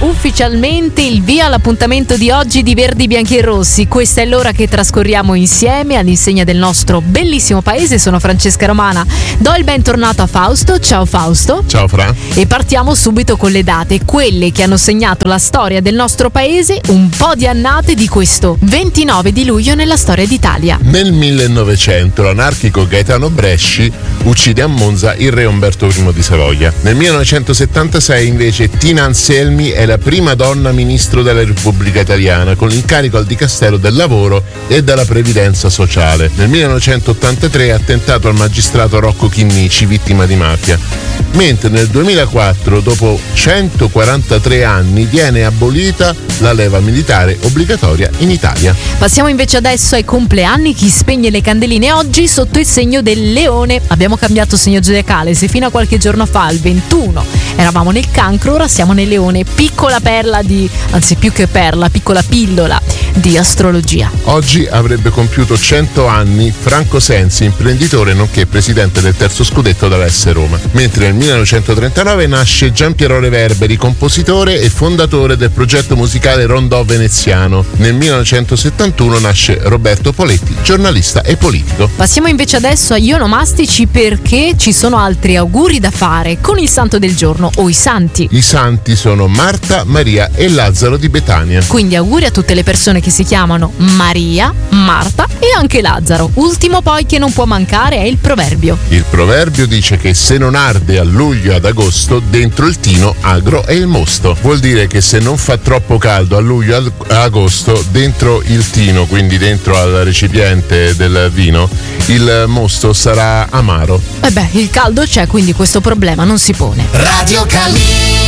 ufficialmente il via all'appuntamento di oggi di Verdi, Bianchi e Rossi. Questa è l'ora che trascorriamo insieme all'insegna del nostro bellissimo paese. Sono Francesca Romana, do il bentornato a Fausto. Ciao Fausto. Ciao Fra. E partiamo subito con le date, quelle che hanno segnato la storia del nostro paese, un po' di annate di questo 29 di luglio nella storia d'Italia. Nel 1900 l'anarchico Gaetano Bresci uccide a Monza il re Umberto I di Savoia. Nel 1976 invece Tina Anselmi è la prima donna ministro della Repubblica Italiana con l'incarico al Dicastero del Lavoro e della Previdenza Sociale. Nel 1983 attentato al magistrato Rocco Chinnici, vittima di mafia. Mentre nel 2004, dopo 143 anni, viene abolita la leva militare obbligatoria in Italia. Passiamo invece adesso ai compleanni. Chi spegne le candeline oggi sotto il segno del leone. Abbiamo cambiato segno zodiacale, se fino a qualche giorno fa, il 21, eravamo nel cancro, ora siamo nel leone. Piccola perla anzi più che perla, piccola pillola di astrologia. Oggi avrebbe compiuto 100 anni Franco Sensi, imprenditore nonché presidente del terzo scudetto della S Roma. Mentre nel 1939 nasce Giampiero Reverberi, compositore e fondatore del progetto musicale Rondò Veneziano. Nel 1971 nasce Roberto Poletti, giornalista e politico. Passiamo invece adesso agli onomastici, perché ci sono altri auguri da fare con il santo del giorno o i santi. I santi sono Marta, Maria e Lazzaro di Betania. Quindi auguri a tutte le persone che si chiamano Maria, Marta e anche Lazzaro. Ultimo poi che non può mancare è il proverbio. Il proverbio dice che se non arde a luglio e ad agosto, dentro il tino agro è il mosto. Vuol dire che se non fa troppo caldo a luglio e ad agosto, dentro il tino, quindi dentro al recipiente del vino, il mosto sarà amaro. Il caldo c'è, quindi questo problema non si pone. Radio Cammino.